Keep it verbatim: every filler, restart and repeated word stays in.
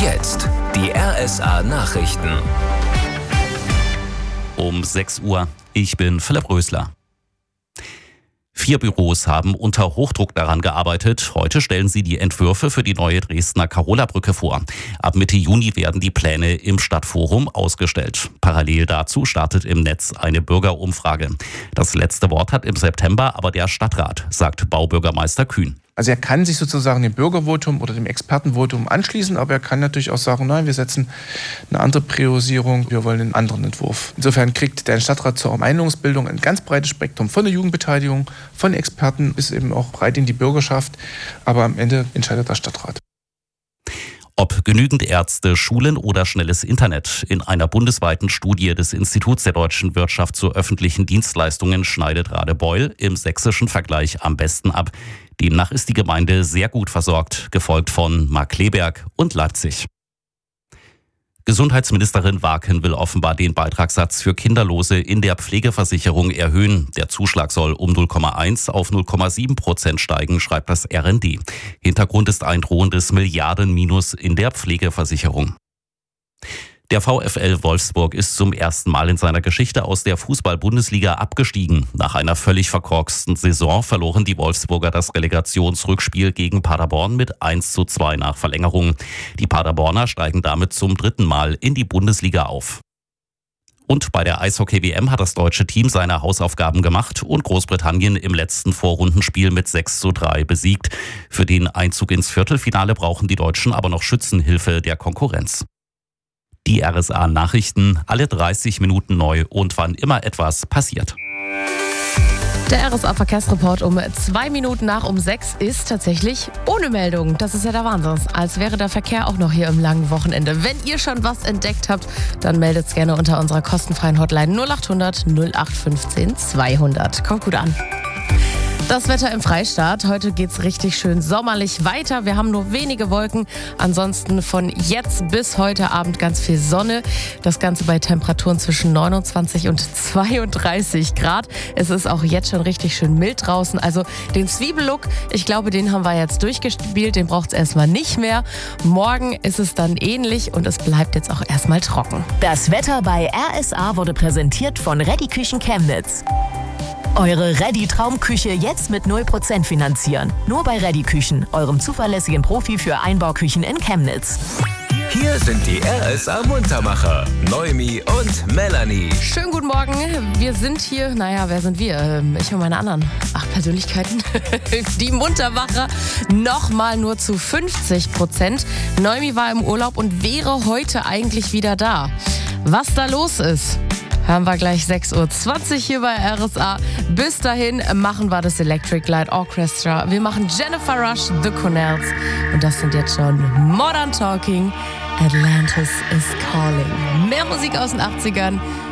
Jetzt die R S A-Nachrichten. Um sechs Uhr. Ich bin Philipp Rösler. Vier Büros haben unter Hochdruck daran gearbeitet. Heute stellen sie die Entwürfe für die neue Dresdner Karola-Brücke vor. Ab Mitte Juni werden die Pläne im Stadtforum ausgestellt. Parallel dazu startet im Netz eine Bürgerumfrage. Das letzte Wort hat im September aber der Stadtrat, sagt Baubürgermeister Kühn. Also er kann sich sozusagen dem Bürgervotum oder dem Expertenvotum anschließen, aber er kann natürlich auch sagen, nein, wir setzen eine andere Priorisierung, wir wollen einen anderen Entwurf. Insofern kriegt der Stadtrat zur Meinungsbildung ein ganz breites Spektrum von der Jugendbeteiligung, von Experten bis eben auch breit in die Bürgerschaft, aber am Ende entscheidet der Stadtrat. Ob genügend Ärzte, Schulen oder schnelles Internet. In einer bundesweiten Studie des Instituts der deutschen Wirtschaft zu öffentlichen Dienstleistungen schneidet Radebeul im sächsischen Vergleich am besten ab. Demnach ist die Gemeinde sehr gut versorgt, gefolgt von Markkleeberg und Leipzig. Gesundheitsministerin Waken will offenbar den Beitragssatz für Kinderlose in der Pflegeversicherung erhöhen. Der Zuschlag soll um null Komma eins auf null Komma sieben Prozent steigen, schreibt das R N D. Hintergrund ist ein drohendes Milliardenminus in der Pflegeversicherung. Der VfL Wolfsburg ist zum ersten Mal in seiner Geschichte aus der Fußball-Bundesliga abgestiegen. Nach einer völlig verkorksten Saison verloren die Wolfsburger das Relegationsrückspiel gegen Paderborn mit eins zu zwei nach Verlängerung. Die Paderborner steigen damit zum dritten Mal in die Bundesliga auf. Und bei der Eishockey-W M hat das deutsche Team seine Hausaufgaben gemacht und Großbritannien im letzten Vorrundenspiel mit sechs zu drei besiegt. Für den Einzug ins Viertelfinale brauchen die Deutschen aber noch Schützenhilfe der Konkurrenz. Die R S A-Nachrichten, alle dreißig Minuten neu und wann immer etwas passiert. Der R S A-Verkehrsreport um zwei Minuten nach um sechs ist tatsächlich ohne Meldung. Das ist ja der Wahnsinn. Als wäre der Verkehr auch noch hier im langen Wochenende. Wenn ihr schon was entdeckt habt, dann meldet es gerne unter unserer kostenfreien Hotline null acht hundert null acht fünfzehn zweihundert. Kommt gut an. Das Wetter im Freistaat. Heute geht's richtig schön sommerlich weiter. Wir haben nur wenige Wolken. Ansonsten von jetzt bis heute Abend ganz viel Sonne. Das Ganze bei Temperaturen zwischen neunundzwanzig und zweiunddreißig Grad. Es ist auch jetzt schon richtig schön mild draußen. Also den Zwiebellook, ich glaube, den haben wir jetzt durchgespielt. Den braucht's erstmal nicht mehr. Morgen ist es dann ähnlich und es bleibt jetzt auch erstmal trocken. Das Wetter bei R S A wurde präsentiert von Reddy Küchen Chemnitz. Eure Reddy-Traumküche jetzt mit null Prozent finanzieren. Nur bei Reddy Küchen, eurem zuverlässigen Profi für Einbauküchen in Chemnitz. Hier sind die R S A-Muntermacher, Noemi und Melanie. Schönen guten Morgen. Wir sind hier, naja, wer sind wir? Ich und meine anderen acht Persönlichkeiten. Die Muntermacher nochmal nur zu fünfzig Prozent. Noemi war im Urlaub und wäre heute eigentlich wieder da. Was da los ist, hören wir gleich sechs Uhr zwanzig hier bei R S A. Bis dahin machen wir das Electric Light Orchestra. Wir machen Jennifer Rush, The Connells. Und das sind jetzt schon Modern Talking. Atlantis is Calling. Mehr Musik aus den achtzigern